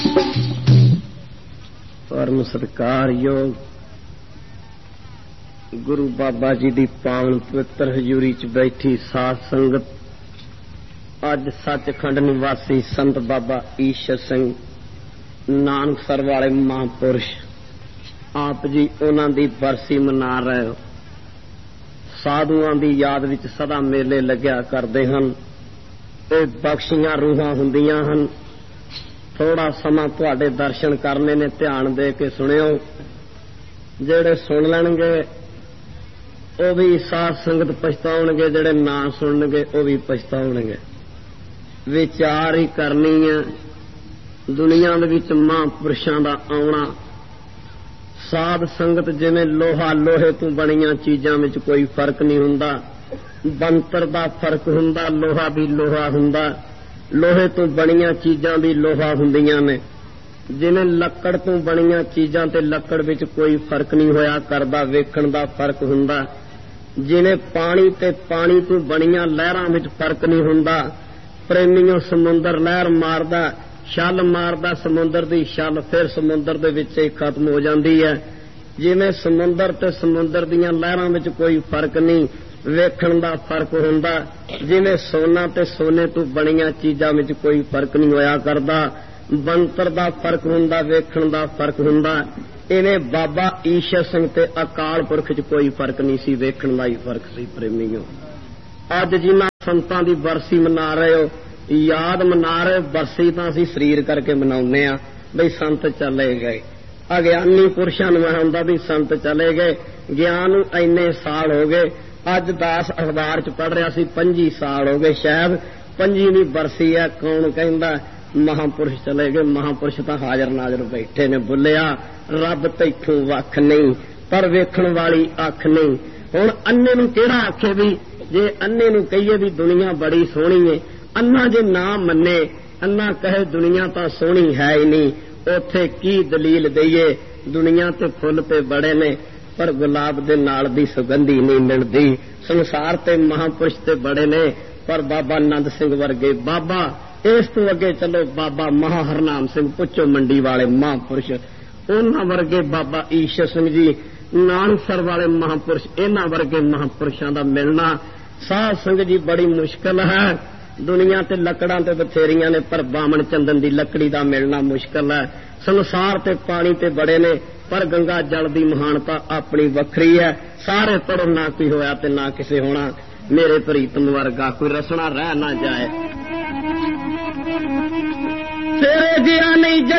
परम सत्कारयोग गुरु बाबा जी की पावन पवित्र हजूरी च बैठी साध संगत, अज सचखंड निवासी संत बाबा ईशर सिंह नानकसर वाले महापुरुष आप जी उन्हां दी बरसी मना रहे हो। साधुआं दी याद विच सदा मेले लग्या करदे हन। ਇਹ बख्शियां रूहां हुंदियां हन। थोड़ा समा तुहाडे दर्शन करने ने, ध्यान दे के सुनियो। जेड़े सुन लैणगे ਉਹ भी साध संगत पछताउणगे, जेड़े ना सुनणगे ਉਹ भी पछताउणगे। विचार ही करनी है दुनिया दे विच महापुरुषां दा आउणा। साध संगत जिवें लोहा लोहे तो बणीआं चीजां विच कोई फर्क नहीं हुंदा। ਬੰਤਰ ਦਾ फर्क हुंदा, लोहा भी लोहा हुंदा। लोहे तो बणीआं चीजां भी लोहा हुंदियां ने। जिवें लक्कड़ तो बणीआं चीजां ते लक्कड़ विच कोई फर्क नहीं होया करदा, वेखण दा फर्क हुंदा। जिवें पानी ते पानी तो बणीआं लहरां विच फर्क नहीं हुंदा। प्रेमियों समुंदर लहर मारदा, छल मारदा समुंदर दी छल, फिर समुंदर दे विच ही खत्म हो जांदी है। जिवें समुंदर ते समुंदर दीआं लहरां विच कोई फर्क नहीं, वेखण दा फर्क हुंदा। जिवें सोना ते सोने तो बणीआं चीजां विच कोई फर्क नहीं होया करदा। ਬੰਤਰ ਦਾ फर्क हुंदा, वेखण दा फर्क हुंदा। इवें बाबा ईशर सिंह ते अकाल पुरख च कोई फर्क नहीं सी, वेखण दा ही फर्क सी। प्रेमियों, अज जिन्हां संतां दी बरसी मना रहे हो, याद मना रहे हो। बरसी तां असीं शरीर करके मनाउने आ बई संत चले गए। अगियानी पुरुषां नूं हुंदा भी संत चले गए, ज्ञान नूं इन्ने साल हो गए। अज दास अखबार च पढ़ रहा सी 25 साल हो गए, शायद 25वीं बरसी है। कौन कहंदा महापुरुष चले गए? महापुरुष तां हाजर नाजर बैठे ने। बुलिया रब तैथों वख नहीं, पर वेखण वाली अख नहीं। हुण अन्ने नूं किहड़ा आखे भी? जे अन्ने नूं कहिए भी दुनिया बड़ी सोहणी है, अन्ना जे ना मन्ने, अन्ना कहे दुनिया तां सोहणी है ही नहीं, उत्थे की दलील दईए? दुनिया ते फुल ते बड़े ने, पर गुलाब दे नाल दी सुगंधी नहीं मिलदी। संसार ते महापुरुष ते बड़े ने, पर बाबा नंद सिंह वर्गे, बाबा इस तो अगे चलो बाबा महा हरनाम सिंह पुच्छो मंडी वाले महापुरुष, उन्हां वर्गे बाबा ईशर सिंह जी नानकसर वाले महापुरुष, इन्हां वर्गे महापुरुषां दा मिलना साध संगत जी बड़ी मुश्किल है। दुनिया ते लकड़ां ते बथेरियां ने, पर बामण चंदन दी लकड़ी दा मिलना मुश्किल है। संसार ते पानी ते बड़े ने, पर गंगा जल दी महानता अपनी वखरी है। सारे पढ़ो, ना कोई होया ते ना किसे होना। मेरे प्रीतम वर्गा कोई रसना रह ना जाए। तेरे जिया नहीं